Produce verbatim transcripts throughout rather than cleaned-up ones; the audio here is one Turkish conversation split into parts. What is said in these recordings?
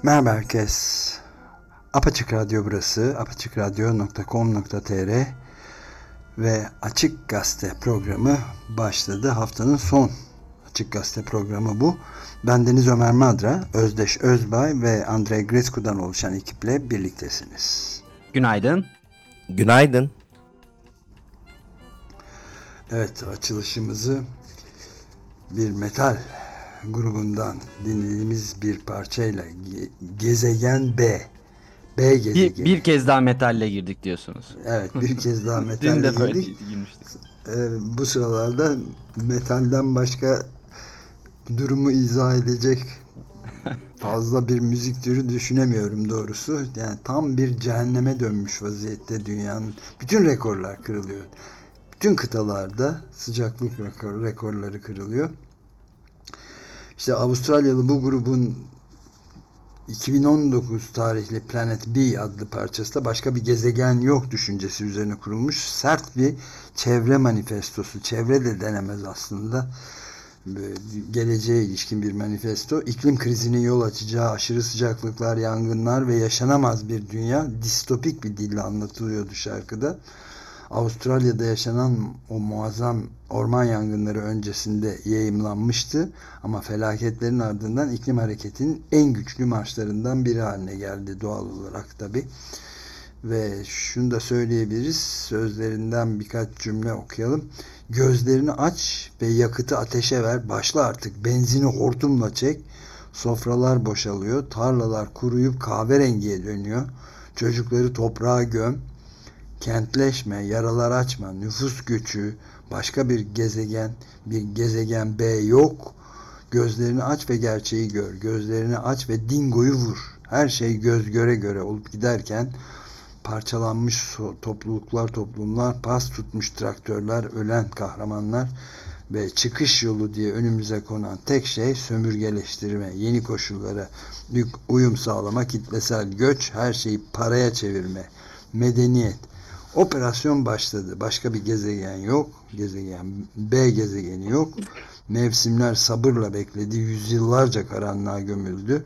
Merhaba herkes. Apaçık Radyo burası. apaçıkradyo nokta com nokta tr ve Açık Gazete programı başladı. Haftanın son Açık Gazete programı bu. Ben Deniz Ömer Madra, Özdeş Özbay ve Andrei Grescu'dan oluşan ekiple birliktesiniz. Günaydın. Günaydın. Evet, açılışımızı bir metal grubundan dinlediğimiz bir parçayla Ge- Gezegen B. B gezegeni. Bir, bir kez daha metalle girdik diyorsunuz. Evet, bir kez daha Dün metalle de böyle girdik. girmiştik. Ee, bu sıralarda metalden başka durumu izah edecek fazla bir müzik türü düşünemiyorum doğrusu. Yani tam bir cehenneme dönmüş vaziyette dünyanın. Bütün rekorlar kırılıyor. Bütün kıtalarda sıcaklık rekor, rekorları kırılıyor. İşte Avustralyalı bu grubun iki bin on dokuz tarihli Planet B adlı parçası da başka bir gezegen yok düşüncesi üzerine kurulmuş sert bir çevre manifestosu. Çevre de denemez aslında. Geleceğe ilişkin bir manifesto. İklim krizine yol açacağı aşırı sıcaklıklar, yangınlar ve yaşanamaz bir dünya distopik bir dille anlatılıyordu şarkıda. Avustralya'da yaşanan o muazzam orman yangınları öncesinde yayımlanmıştı ama felaketlerin ardından iklim hareketinin en güçlü marşlarından biri haline geldi doğal olarak tabi. Ve şunu da söyleyebiliriz, sözlerinden birkaç cümle okuyalım. Gözlerini aç ve yakıtı ateşe ver, başla artık, benzini hortumla çek, sofralar boşalıyor, tarlalar kuruyup kahverengiye dönüyor, çocukları toprağa göm, kentleşme, yaralar açma, nüfus göçü, başka bir gezegen, bir gezegen B yok. Gözlerini aç ve gerçeği gör. Gözlerini aç ve dingoyu vur. Her şey göz göre göre olup giderken parçalanmış topluluklar, toplumlar, pas tutmuş traktörler, ölen kahramanlar ve çıkış yolu diye önümüze konan tek şey sömürgeleştirme, yeni koşullara uyum sağlama, kitlesel göç, her şeyi paraya çevirme, medeniyet. Operasyon başladı. Başka bir gezegen yok. Gezegen B gezegeni yok. Mevsimler sabırla bekledi. Yüzyıllarca karanlığa gömüldü.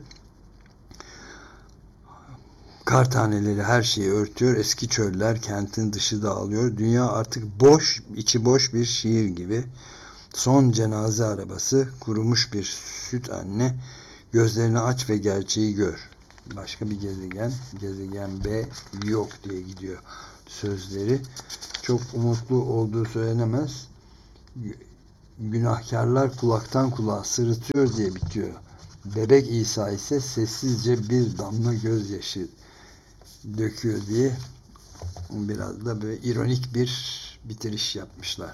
Kar taneleri her şeyi örtüyor. Eski çöller, kentin dışı dağılıyor. Dünya artık boş, içi boş bir şiir gibi. Son cenaze arabası, kurumuş bir süt anne. Gözlerini aç ve gerçeği gör. Başka bir gezegen, gezegen B yok diye gidiyor sözleri. Çok umutlu olduğu söylenemez. Günahkarlar kulaktan kulağa sırıtıyor diye bitiyor. Bebek İsa ise sessizce bir damla gözyaşı döküyor diye biraz da böyle ironik bir bitiriş yapmışlar.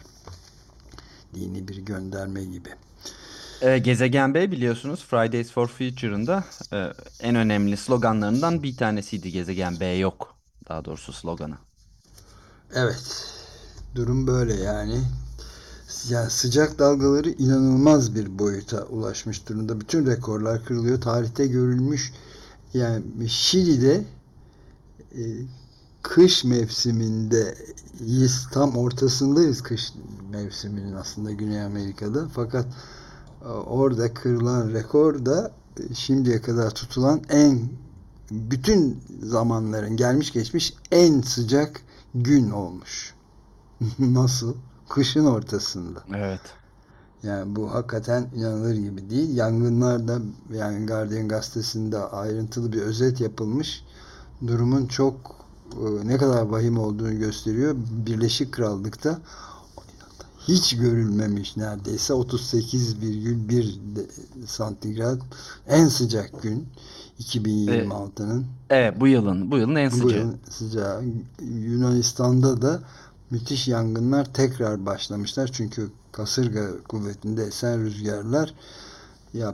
Dini bir gönderme gibi. Ee, Gezegen B biliyorsunuz Fridays for Future'ın da e, en önemli sloganlarından bir tanesiydi. Gezegen B yok. Daha doğrusu sloganı. Evet. Durum böyle yani. Yani sıcak dalgaları inanılmaz bir boyuta ulaşmış durumda. Bütün rekorlar kırılıyor. Tarihte görülmüş yani Şili'de e, kış mevsimindeyiz. Tam ortasındayız kış mevsiminin aslında Güney Amerika'da. Fakat e, orada kırılan rekor da e, şimdiye kadar tutulan en bütün zamanların gelmiş geçmiş en sıcak gün olmuş. Nasıl? Kışın ortasında. Evet. Yani bu hakikaten inanılır gibi değil. Yangınlar da yani Guardian gazetesinde ayrıntılı bir özet yapılmış. Durumun çok e, ne kadar vahim olduğunu gösteriyor. Birleşik Krallık'ta hiç görülmemiş neredeyse otuz sekiz virgül bir santigrat en sıcak gün Ee, iki bin yirmi altının. evet bu yılın bu yılın en Bu sıcağı. yıl sıcağı. Yunanistan'da da müthiş yangınlar tekrar başlamışlar. Çünkü kasırga kuvvetinde esen rüzgarlar ya,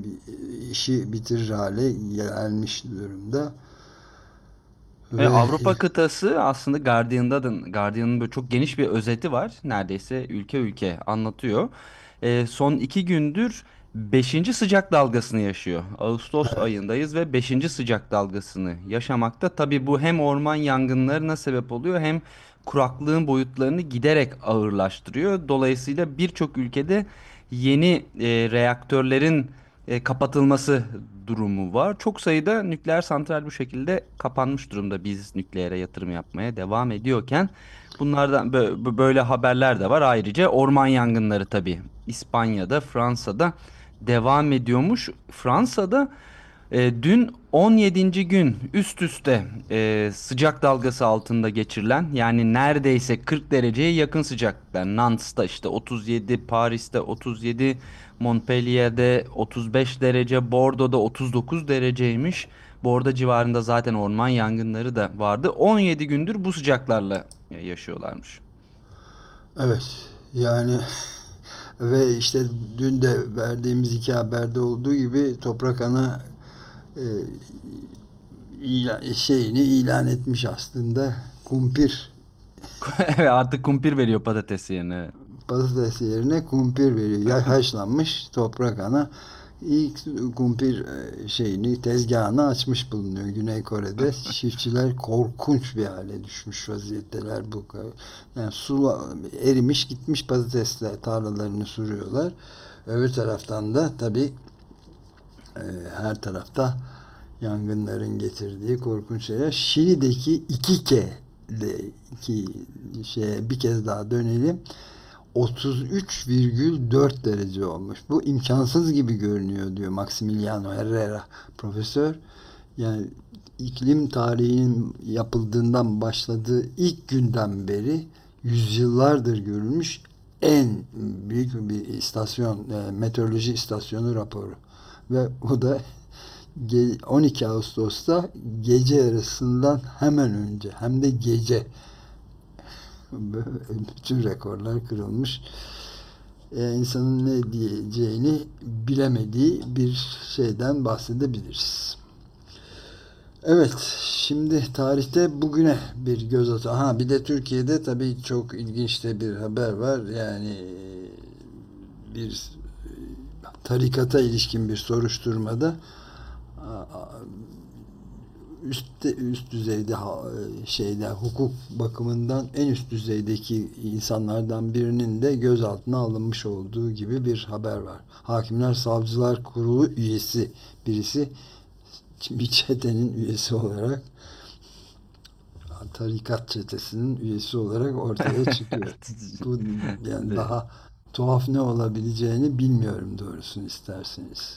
işi bitirir hale gelmiş durumda. E, Ve Avrupa kıtası aslında Guardian'da da Guardian'ın böyle çok geniş bir özeti var. Neredeyse ülke ülke anlatıyor. E, son iki gündür beşinci sıcak dalgasını yaşıyor. Ağustos ayındayız ve beşinci sıcak dalgasını yaşamakta. Tabii bu hem orman yangınlarına sebep oluyor hem kuraklığın boyutlarını giderek ağırlaştırıyor. Dolayısıyla birçok ülkede yeni e, reaktörlerin e, kapatılması durumu var. Çok sayıda nükleer santral bu şekilde kapanmış durumda biz nükleere yatırım yapmaya devam ediyorken. Bunlardan bö- bö- böyle haberler de var. Ayrıca orman yangınları tabii İspanya'da, Fransa'da devam ediyormuş. Fransa'da e, dün on yedinci gün üst üste e, sıcak dalgası altında geçirilen, yani neredeyse kırk dereceye yakın sıcaklıklar. Nantes'ta işte otuz yedi, Paris'te otuz yedi, Montpellier'de otuz beş derece, Bordeaux'da otuz dokuz dereceymiş. Bordeaux civarında zaten orman yangınları da vardı. on yedi gündür bu sıcaklarla e, yaşıyorlarmış. Evet, yani ve işte dün de verdiğimiz iki haberde olduğu gibi Toprak Ana e, ilan, şeyini ilan etmiş aslında. Kumpir, Artık kumpir veriyor patates yerine. patates yerine kumpir veriyor. Ya haşlanmış Toprak Ana ilk kumpir e, şeyini, tezgahını açmış bulunuyor Güney Kore'de. Çiftçiler korkunç bir hale düşmüş vaziyetteler bu. Yani su erimiş gitmiş, patatesle tarlalarını sürüyorlar. Öbür taraftan da tabii e, her tarafta yangınların getirdiği korkunç şeyler. Şili'deki Iquique ki şeye bir kez daha dönelim. otuz üç virgül dört derece olmuş. Bu imkansız gibi görünüyor diyor Maximiliano Herrera profesör. Yani iklim tarihinin yapıldığından başladığı ilk günden beri yüzyıllardır görülmüş en büyük bir istasyon, e, meteoroloji istasyonu raporu. Ve o da on iki Ağustos'ta gece yarısından hemen önce, hem de gece bütün rekorlar kırılmış. E, insanın ne diyeceğini bilemediği bir şeyden bahsedebiliriz. Evet, şimdi tarihte bugüne bir göz atı. Ha, bir de Türkiye'de tabii çok ilginç de bir haber var. Yani bir tarikata ilişkin bir soruşturmada üst üst düzeyde şeyde hukuk bakımından en üst düzeydeki insanlardan birinin de gözaltına alınmış olduğu gibi bir haber var. Hakimler Savcılar Kurulu üyesi birisi bir çetenin üyesi olarak, tarikat çetesinin üyesi olarak ortaya çıkıyor. Bu yani Evet. daha tuhaf ne olabileceğini bilmiyorum doğrusunu isterseniz.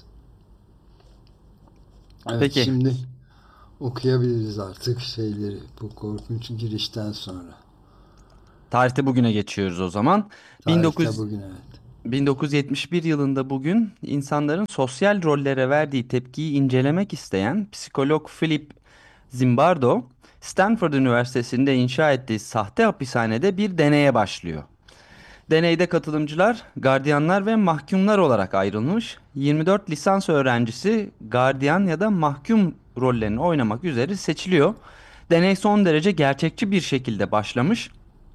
Evet, Peki, şimdi okuyabiliriz artık şeyleri bu korkunç girişten sonra. tarihte bugüne geçiyoruz o zaman. Tarihte 1900 bugün, evet. bin dokuz yüz yetmiş bir yılında bugün insanların sosyal rollere verdiği tepkiyi incelemek isteyen psikolog Philip Zimbardo, Stanford Üniversitesi'nde inşa ettiği sahte hapishanede bir deneye başlıyor. Deneyde katılımcılar, gardiyanlar ve mahkumlar olarak ayrılmış. yirmi dört lisans öğrencisi gardiyan ya da mahkum rollerini oynamak üzere seçiliyor. Deney son derece gerçekçi bir şekilde başlamış.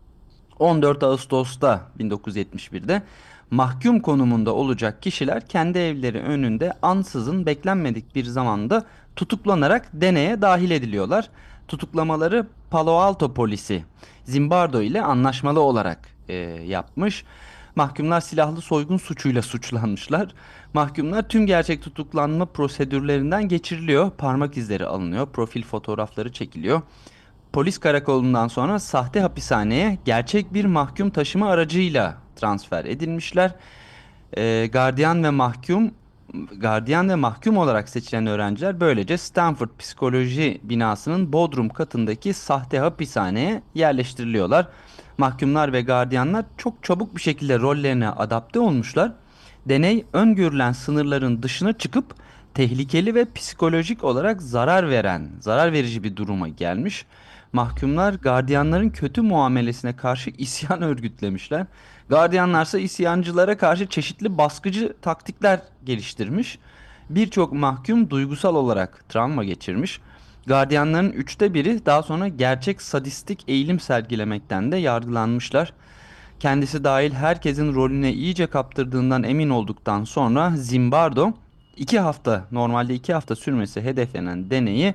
on dört Ağustos'ta bin dokuz yüz yetmiş birde mahkum konumunda olacak kişiler kendi evleri önünde ansızın beklenmedik bir zamanda tutuklanarak deneye dahil ediliyorlar. Tutuklamaları Palo Alto polisi Zimbardo ile anlaşmalı olarak e, yapmış. Mahkumlar silahlı soygun suçuyla suçlanmışlar. Mahkumlar tüm gerçek tutuklanma prosedürlerinden geçiriliyor. Parmak izleri alınıyor, profil fotoğrafları çekiliyor. Polis karakolundan sonra sahte hapishaneye gerçek bir mahkum taşıma aracıyla transfer edilmişler. Ee, gardiyan ve mahkum gardiyan ve mahkum olarak seçilen öğrenciler böylece Stanford Psikoloji binasının bodrum katındaki sahte hapishaneye yerleştiriliyorlar. Mahkumlar ve gardiyanlar çok çabuk bir şekilde rollerine adapte olmuşlar. Deney öngörülen sınırların dışına çıkıp tehlikeli ve psikolojik olarak zarar veren, zarar verici bir duruma gelmiş. Mahkumlar gardiyanların kötü muamelesine karşı isyan örgütlemişler. Gardiyanlarsa isyancılara karşı çeşitli baskıcı taktikler geliştirmiş. Birçok mahkum duygusal olarak travma geçirmiş. Gardiyanların üçte biri daha sonra gerçek sadistik eğilim sergilemekten de yargılanmışlar. Kendisi dahil herkesin rolüne iyice kaptırdığından emin olduktan sonra Zimbardo iki hafta, normalde iki hafta sürmesi hedeflenen deneyi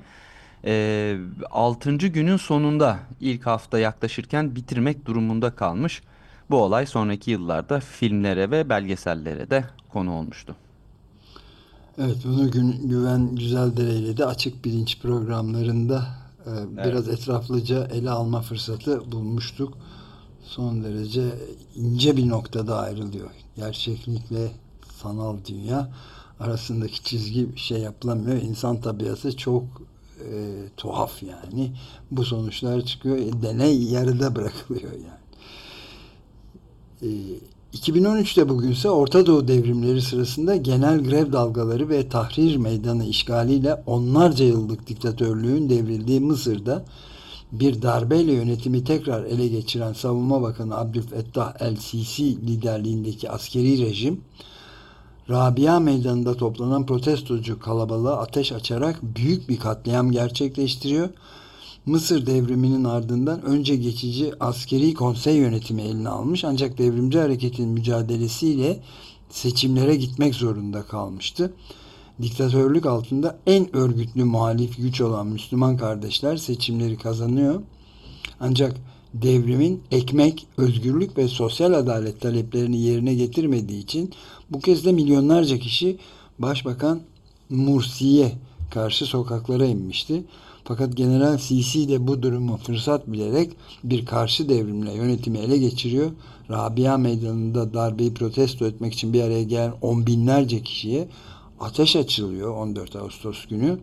e, altıncı günün sonunda, ilk hafta yaklaşırken bitirmek durumunda kalmış. Bu olay sonraki yıllarda filmlere ve belgesellere de konu olmuştu. Evet, bunu Gün- Güven Güzeldere ile de Açık Bilinç programlarında e, Evet. biraz etraflıca ele alma fırsatı bulmuştuk. Son derece ince bir noktada ayrılıyor. Gerçeklikle sanal dünya arasındaki çizgi şey yapılamıyor. İnsan tabiatı çok e, tuhaf yani. Bu sonuçlar çıkıyor. E, deney yarıda bırakılıyor yani. E, iki bin on üçte bugünse Orta Doğu devrimleri sırasında genel grev dalgaları ve Tahrir Meydanı işgaliyle onlarca yıllık diktatörlüğün devrildiği Mısır'da bir darbeyle yönetimi tekrar ele geçiren Savunma Bakanı Abdülfettah el-Sisi liderliğindeki askeri rejim, Rabia Meydanı'nda toplanan protestocu kalabalığa ateş açarak büyük bir katliam gerçekleştiriyor. Mısır devriminin ardından önce geçici askeri konsey yönetimi eline almış, ancak devrimci hareketin mücadelesiyle seçimlere gitmek zorunda kalmıştı. Diktatörlük altında en örgütlü muhalif güç olan Müslüman kardeşler seçimleri kazanıyor. Ancak devrimin ekmek, özgürlük ve sosyal adalet taleplerini yerine getirmediği için bu kez de milyonlarca kişi Başbakan Mursi'ye karşı sokaklara inmişti. Fakat General Sisi de bu durumu fırsat bilerek bir karşı devrimle yönetimi ele geçiriyor. Rabia Meydanı'nda darbeyi protesto etmek için bir araya gelen on binlerce kişiye ateş açılıyor on dört Ağustos günü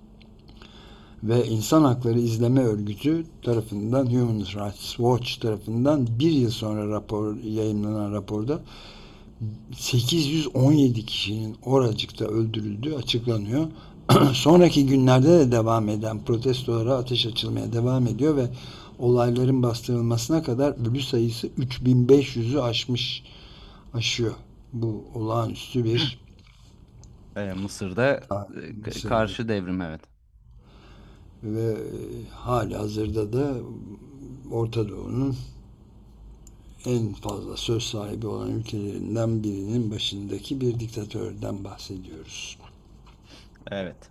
ve İnsan Hakları İzleme Örgütü tarafından, Human Rights Watch tarafından bir yıl sonra rapor yayınlanan raporda sekiz yüz on yedi kişinin oracıkta öldürüldüğü açıklanıyor. Sonraki günlerde de devam eden protestolara ateş açılmaya devam ediyor ve olayların bastırılmasına kadar ölü sayısı üç bin beş yüzü aşmış aşıyor. Bu olağanüstü bir E, Mısır'da e, k- Mısır'da karşı devrim, evet. ve hali hazırda da Orta Doğu'nun en fazla söz sahibi olan ülkelerinden birinin başındaki bir diktatörden bahsediyoruz. Evet.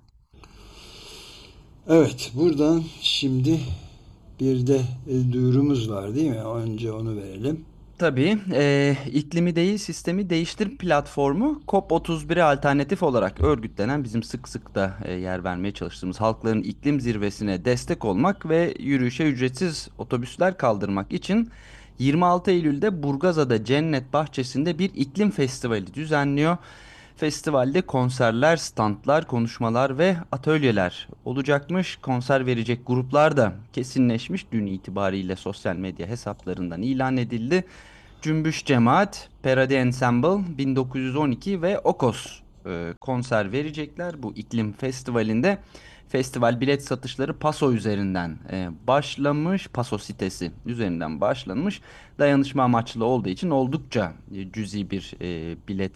Evet, buradan şimdi bir de e, duyurumuz var değil mi? Önce onu verelim. Tabii, eee, iklimi değil sistemi değiştir platformu COP otuz bire alternatif olarak örgütlenen, bizim sık sık da e, yer vermeye çalıştığımız halkların iklim zirvesine destek olmak ve yürüyüşe ücretsiz otobüsler kaldırmak için yirmi altı Eylül'de Burgazada Cennet Bahçesi'nde bir iklim festivali düzenliyor. Festivalde konserler, standlar, konuşmalar ve atölyeler olacakmış. Konser verecek gruplar da kesinleşmiş, dün itibariyle sosyal medya hesaplarından ilan edildi. Cümbüş Cemaat, Perade Ensemble, bin dokuz yüz on iki ve Okos e, konser verecekler bu iklim festivalinde. Festival bilet satışları Paso üzerinden e, başlamış. Paso sitesi üzerinden başlamış. Dayanışma amaçlı olduğu için oldukça e, cüzi bir e, bilet